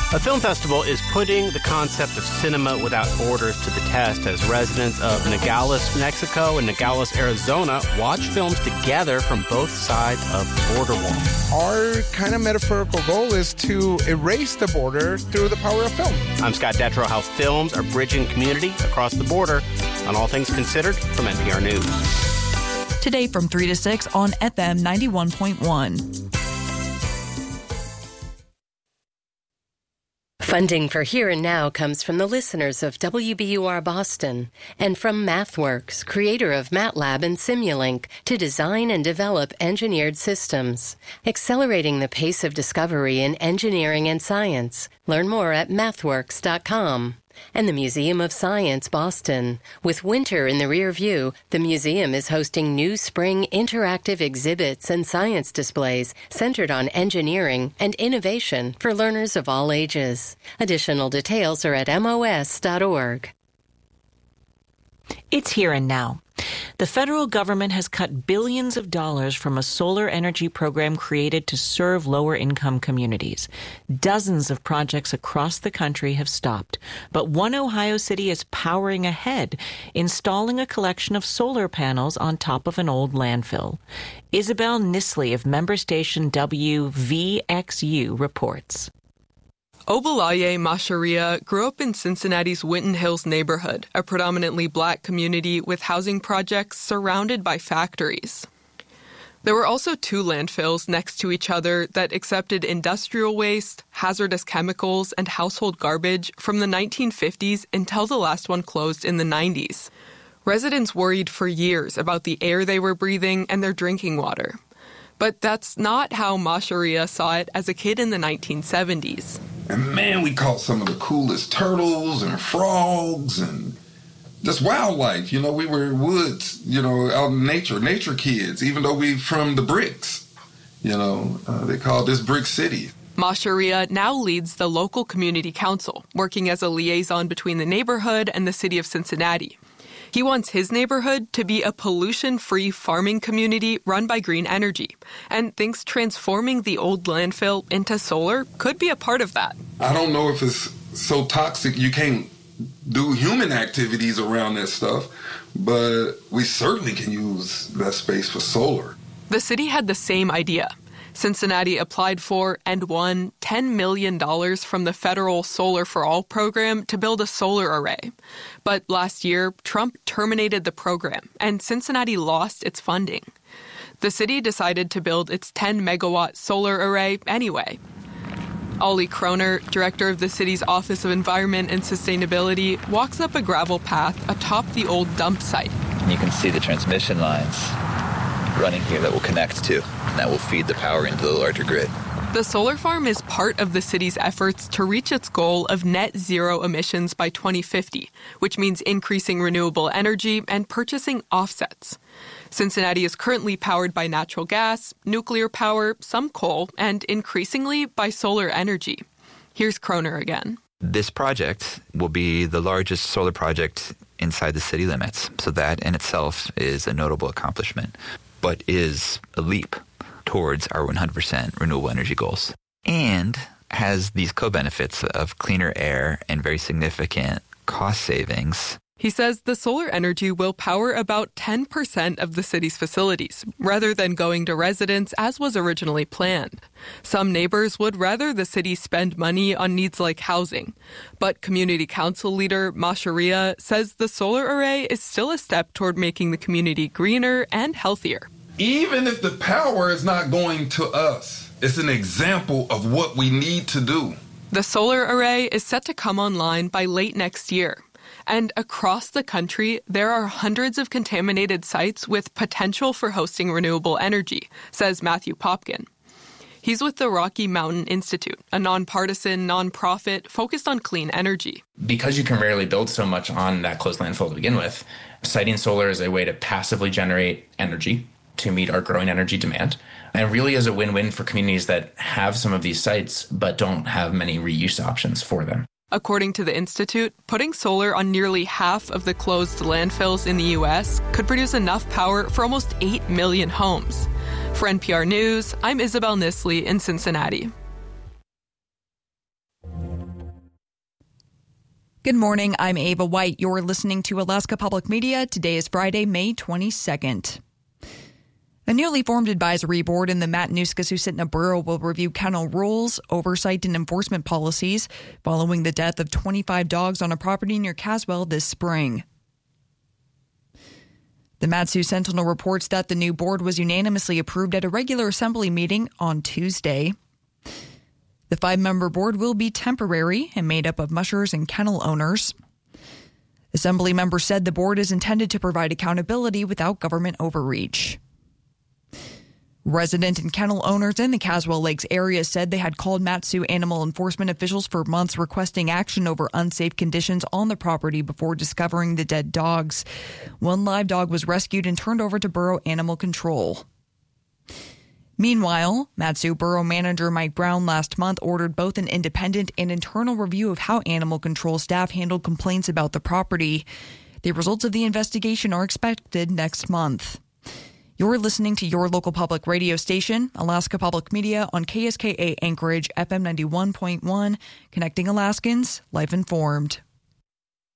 A film festival is putting the concept of cinema without borders to the test as residents of Nogales, Mexico and Nogales, Arizona watch films together from both sides of the border wall. Our kind of metaphorical goal is to erase the border through the power of film. I'm Scott Detrow. How films are bridging community across the border on All Things Considered from NPR News. Today from 3 to 6 on FM 91.1. Funding for Here and Now comes from the listeners of WBUR Boston and from MathWorks, creator of MATLAB and Simulink, to design and develop engineered systems, accelerating the pace of discovery in engineering and science. Learn more at mathworks.com. And the Museum of Science, Boston. With winter in the rear view, the museum is hosting new spring interactive exhibits and science displays centered on engineering and innovation for learners of all ages. Additional details are at mos.org. It's Here and Now. The federal government has cut billions of dollars from a solar energy program created to serve lower-income communities. Dozens of projects across the country have stopped, but one Ohio city is powering ahead, installing a collection of solar panels on top of an old landfill. Isabel Nisley of member station WVXU reports. Obalaye Masharia grew up in Cincinnati's Winton Hills neighborhood, a predominantly black community with housing projects surrounded by factories. There were also two landfills next to each other that accepted industrial waste, hazardous chemicals, and household garbage from the 1950s until the last one closed in the 90s. Residents worried for years about the air they were breathing and their drinking water. But that's not how Masharia saw it as a kid in the 1970s. And man, we caught some of the coolest turtles and frogs and just wildlife. You know, we were woods, out in nature kids, even though we from the bricks. They call this Brick City. Masharia now leads the local community council, working as a liaison between the neighborhood and the city of Cincinnati. He wants his neighborhood to be a pollution-free farming community run by green energy, and thinks transforming the old landfill into solar could be a part of that. I don't know if it's so toxic you can't do human activities around that stuff, but we certainly can use that space for solar. The city had the same idea. Cincinnati applied for and won $10 million from the federal Solar for All program to build a solar array. But last year, Trump terminated the program, and Cincinnati lost its funding. The city decided to build its 10-megawatt solar array anyway. Ollie Kroner, director of the city's Office of Environment and Sustainability, walks up a gravel path atop the old dump site. You can see the transmission lines running here that will connect to, and that will feed the power into the larger grid. The solar farm is part of the city's efforts to reach its goal of net zero emissions by 2050, which means increasing renewable energy and purchasing offsets. Cincinnati is currently powered by natural gas, nuclear power, some coal, and increasingly by solar energy. Here's Kroner again. This project will be the largest solar project inside the city limits, so that in itself is a notable accomplishment, but is a leap towards our 100% renewable energy goals, and has these co-benefits of cleaner air and very significant cost savings. He says the solar energy will power about 10% of the city's facilities, rather than going to residents as was originally planned. Some neighbors would rather the city spend money on needs like housing. But community council leader Masharia says the solar array is still a step toward making the community greener and healthier. Even if the power is not going to us, it's an example of what we need to do. The solar array is set to come online by late next year. And across the country, there are hundreds of contaminated sites with potential for hosting renewable energy, says Matthew Popkin. He's with the Rocky Mountain Institute, a nonpartisan nonprofit focused on clean energy. Because you can rarely build so much on that closed landfill to begin with, siting solar is a way to passively generate energy to meet our growing energy demand, and really is a win-win for communities that have some of these sites but don't have many reuse options for them. According to the Institute, putting solar on nearly half of the closed landfills in the U.S. could produce enough power for almost 8 million homes. For NPR News, I'm Isabel Nisley in Cincinnati. Good morning. I'm Ava White. You're listening to Alaska Public Media. Today is Friday, May 22nd. A newly formed advisory board in the Matanuska-Susitna Borough will review kennel rules, oversight, and enforcement policies following the death of 25 dogs on a property near Caswell this spring. The Mat-Su Sentinel reports that the new board was unanimously approved at a regular assembly meeting on Tuesday. The 5-member board will be temporary and made up of mushers and kennel owners. Assembly members said the board is intended to provide accountability without government overreach. Resident and kennel owners in the Caswell Lakes area said they had called Mat-Su animal enforcement officials for months requesting action over unsafe conditions on the property before discovering the dead dogs. One live dog was rescued and turned over to Borough Animal Control. Meanwhile, Mat-Su Borough Manager Mike Brown last month ordered both an independent and internal review of how animal control staff handled complaints about the property. The results of the investigation are expected next month. You're listening to your local public radio station, Alaska Public Media, on KSKA Anchorage, FM 91.1, connecting Alaskans, life informed.